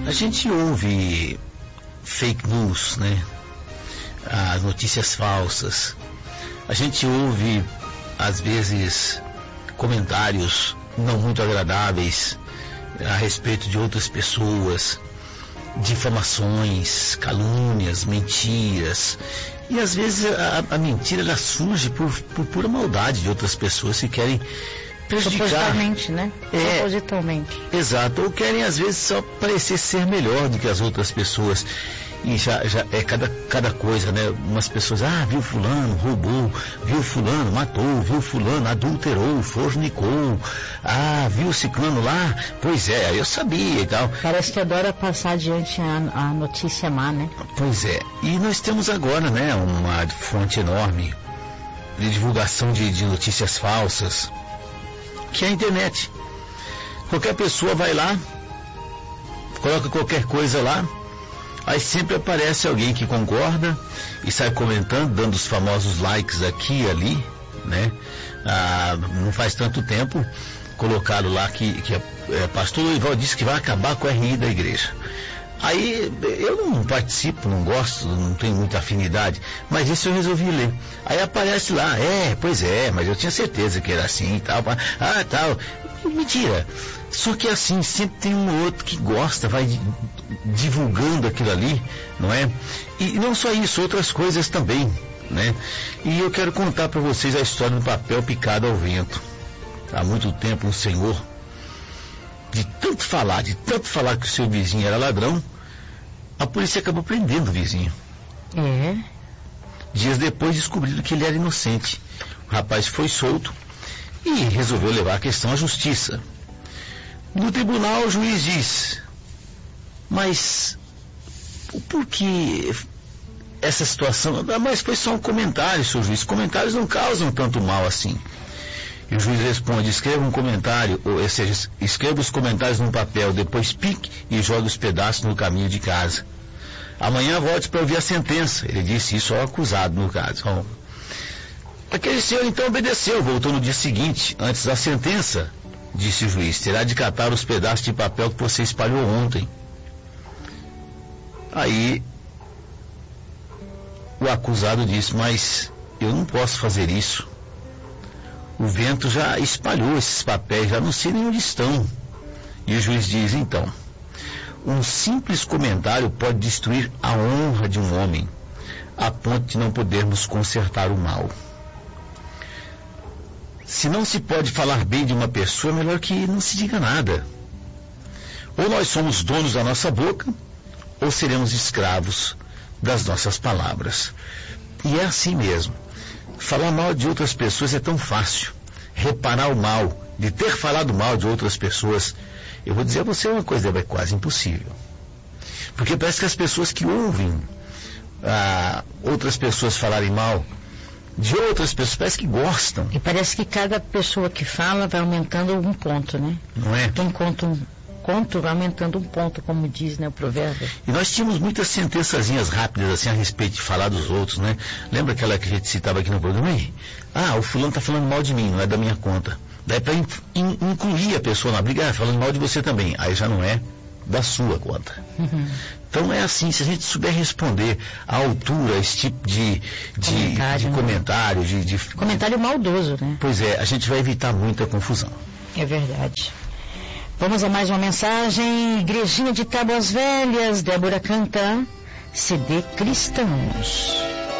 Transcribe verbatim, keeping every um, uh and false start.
A gente ouve fake news, né? As notícias falsas. A gente ouve, às vezes, comentários não muito agradáveis a respeito de outras pessoas, difamações, calúnias, mentiras. E às vezes a, a mentira ela surge por, por pura maldade de outras pessoas que querem prejudicar. Propositalmente, né? É, Propositalmente. Exato. Ou querem às vezes só parecer ser melhor do que as outras pessoas. E já, já é cada, cada coisa, né? Umas pessoas, ah, viu fulano, roubou, viu fulano, matou, viu fulano, adulterou, fornicou, ah, viu ciclano lá, pois é, eu sabia e tal. Parece que adora passar adiante a, a notícia má, né? Pois é, e nós temos agora, né, uma fonte enorme de divulgação de, de notícias falsas, que é a internet. Qualquer pessoa vai lá, coloca qualquer coisa lá, aí sempre aparece alguém que concorda e sai comentando, dando os famosos likes aqui e ali, né? Ah, não faz tanto tempo, colocaram lá que, que é, pastor Lourival disse que vai acabar com a R I da igreja. Aí eu não participo, não gosto, não tenho muita afinidade, mas isso eu resolvi ler. Aí aparece lá, é, pois é, mas eu tinha certeza que era assim e tal. Ah, tal. Mentira. Só que assim, sempre tem um outro que gosta, vai divulgando aquilo ali, não é? E não só isso, outras coisas também, né? E eu quero contar para vocês a história do papel picado ao vento. Há muito tempo um senhor, de tanto falar, de tanto falar que o seu vizinho era ladrão, a polícia acabou prendendo o vizinho. É. Dias depois descobriram que ele era inocente. O rapaz foi solto e resolveu levar a questão à justiça. No tribunal o juiz diz, mas por que essa situação? Ah, mas foi só um comentário, senhor juiz. Comentários não causam tanto mal assim. E o juiz responde, escreva um comentário, ou seja, escreva os comentários num papel, depois pique e jogue os pedaços no caminho de casa. Amanhã volte para ouvir a sentença. Ele disse isso ao acusado, no caso. Bom, aquele senhor então obedeceu, voltou no dia seguinte, antes da sentença, disse o juiz, terá de catar os pedaços de papel que você espalhou ontem. Aí o acusado disse, mas eu não posso fazer isso. O vento já espalhou esses papéis, já não sei nem onde estão. E o juiz diz, então, um simples comentário pode destruir a honra de um homem, a ponto de não podermos consertar o mal. Se não se pode falar bem de uma pessoa, é melhor que não se diga nada. Ou nós somos donos da nossa boca, ou seremos escravos das nossas palavras. E é assim mesmo. Falar mal de outras pessoas é tão fácil. Reparar o mal, de ter falado mal de outras pessoas, eu vou dizer a você uma coisa, é quase impossível. Porque parece que as pessoas que ouvem ah, outras pessoas falarem mal de outras pessoas, parece que gostam. E parece que cada pessoa que fala vai aumentando um ponto, né? Não é? Quem conta um conto vai aumentando um ponto, como diz, né, o provérbio. E nós tínhamos muitas sentençazinhas rápidas assim a respeito de falar dos outros, né? Lembra aquela que a gente citava aqui no programa? Aí? Ah, o fulano está falando mal de mim, não é da minha conta. Daí para in, in, incluir a pessoa na briga, ah, falando mal de você também. Aí já não é da sua conta. Uhum. Então é assim, se a gente souber responder à altura esse tipo de, de comentário, de, comentário de, de comentário maldoso, né? Pois é, a gente vai evitar muita confusão. É verdade. Vamos a mais uma mensagem. Igrejinha de Tábuas Velhas, Débora canta C D Cristãos.